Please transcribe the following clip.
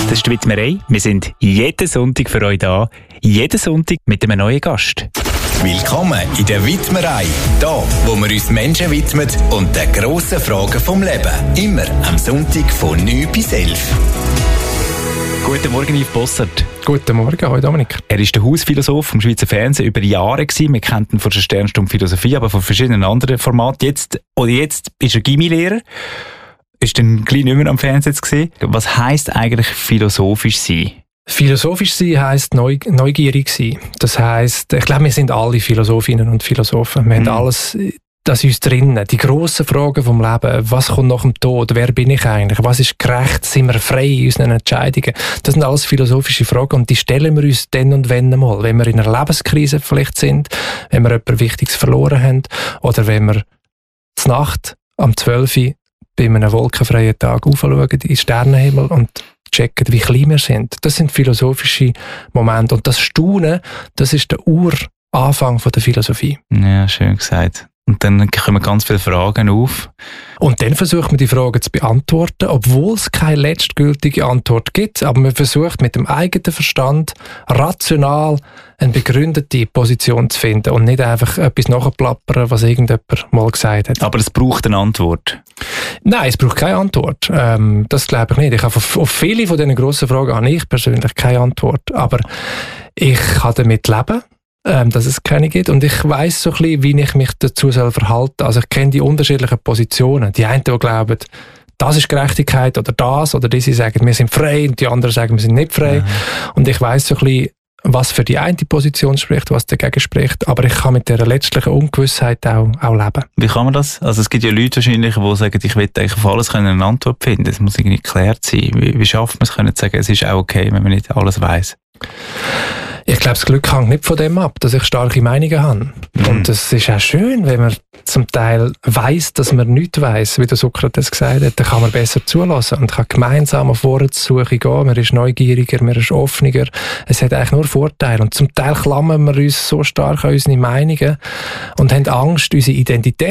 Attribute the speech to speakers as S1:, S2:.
S1: Das ist die Widmerei. Wir sind jeden Sonntag für euch da. Jeden Sonntag mit einem neuen Gast.
S2: Willkommen in der Widmerei. Da, wo wir uns Menschen widmen und den grossen Fragen vom Leben. Immer am Sonntag von 9 bis 11.
S1: Guten Morgen, Yves Bossert.
S3: Guten Morgen, hallo Dominik.
S1: Er ist der Hausphilosoph vom Schweizer Fernsehen über Jahre gewesen. Wir kennen ihn von der Sternstunde Philosophie, aber von verschiedenen anderen Formaten. Jetzt ist er Gymnasiallehrer. Ist dann gleich nicht mehr am Fernsehen zu sehen. Was heisst eigentlich philosophisch sein?
S3: Philosophisch sein heisst neugierig sein. Das heisst, ich glaube, wir sind alle Philosophinnen und Philosophen. Wir haben alles das in uns drinnen. Die grossen Fragen vom Leben. Was kommt nach dem Tod? Wer bin ich eigentlich? Was ist gerecht? Sind wir frei in unseren Entscheidungen? Das sind alles philosophische Fragen und die stellen wir uns dann und wenn mal. Wenn wir in einer Lebenskrise vielleicht sind, wenn wir etwas Wichtiges verloren haben oder wenn wir zur Nacht am 12 Uhr bei einem wolkenfreien Tag aufschauen in den Sternenhimmel und checken, wie klein wir sind. Das sind philosophische Momente. Und das Staunen, das ist der Uranfang der Philosophie.
S1: Ja, schön gesagt. Und dann kommen ganz viele Fragen auf.
S3: Und dann versucht man die Fragen zu beantworten, obwohl es keine letztgültige Antwort gibt. Aber man versucht mit dem eigenen Verstand rational eine begründete Position zu finden und nicht einfach etwas nachplappern, was irgendjemand mal gesagt hat.
S1: Aber es braucht eine Antwort.
S3: Nein, es braucht keine Antwort. Das glaube ich nicht. Auf viele von diesen grossen Fragen habe ich persönlich keine Antwort. Aber ich kann damit leben, dass es keine gibt. Und ich weiss so ein bisschen, wie ich mich dazu verhalten soll. Also ich kenne die unterschiedlichen Positionen. Die einen, die glauben, das ist Gerechtigkeit oder das, oder diese sagen, wir sind frei, und die anderen sagen, wir sind nicht frei. Mhm. Und ich weiss so ein bisschen, was für die eine Position spricht, was dagegen spricht. Aber ich kann mit dieser letztlichen Ungewissheit auch leben.
S1: Wie kann man das? Also es gibt ja Leute wahrscheinlich, die sagen, ich will eigentlich auf alles eine Antwort finden. Es muss irgendwie geklärt sein. Wie schafft man es, können zu sagen, es ist auch okay, wenn man nicht alles weiss?
S3: Ich glaube, das Glück hängt nicht von dem ab, dass ich starke Meinungen habe. Und es ist auch schön, wenn man zum Teil weiss, dass man nichts weiss, wie der Sokrates gesagt hat. Dann kann man besser zulassen und kann gemeinsam auf Wortsuche gehen. Man ist neugieriger, man ist offener. Es hat eigentlich nur Vorteile. Und zum Teil klammern wir uns so stark an unsere Meinungen und haben Angst, unsere Identität